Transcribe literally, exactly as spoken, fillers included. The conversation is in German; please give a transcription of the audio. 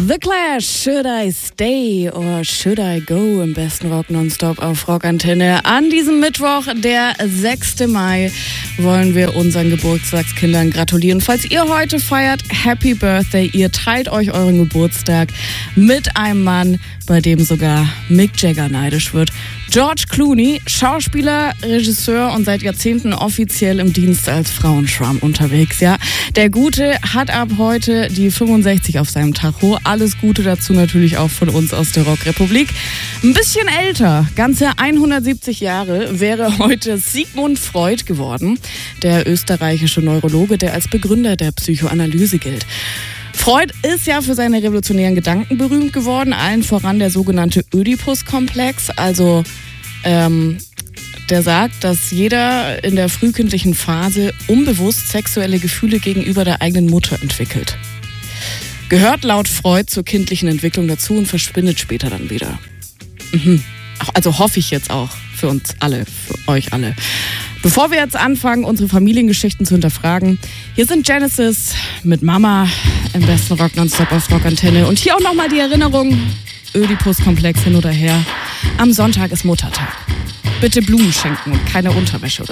The Clash, Should I Stay or Should I Go im besten Rock Nonstop auf Rockantenne. An diesem Mittwoch, der sechsten Mai, wollen wir unseren Geburtstagskindern gratulieren. Falls ihr heute feiert, Happy Birthday. Ihr teilt euch euren Geburtstag mit einem Mann, bei dem sogar Mick Jagger neidisch wird. George Clooney, Schauspieler, Regisseur und seit Jahrzehnten offiziell im Dienst als Frauenschwarm unterwegs. Ja, der Gute hat ab heute die fünfundsechzig auf seinem Tacho. Alles Gute dazu natürlich auch von uns aus der Rockrepublik. Ein bisschen älter, ganze hundertsiebzig Jahre, wäre heute Sigmund Freud geworden. Der österreichische Neurologe, der als Begründer der Psychoanalyse gilt. Freud ist ja für seine revolutionären Gedanken berühmt geworden, allen voran der sogenannte Ödipus-Komplex. Also ähm, der sagt, dass jeder in der frühkindlichen Phase unbewusst sexuelle Gefühle gegenüber der eigenen Mutter entwickelt. Gehört laut Freud zur kindlichen Entwicklung dazu und verschwindet später dann wieder. Mhm. Also hoffe ich jetzt auch für uns alle, für euch alle. Bevor wir jetzt anfangen, unsere Familiengeschichten zu hinterfragen, hier sind Genesis mit Mama im besten Rock Nonstop auf Rockantenne. Und hier auch nochmal die Erinnerung, Ödipus-Komplex hin oder her. Am Sonntag ist Muttertag. Bitte Blumen schenken und keine Unterwäsche oder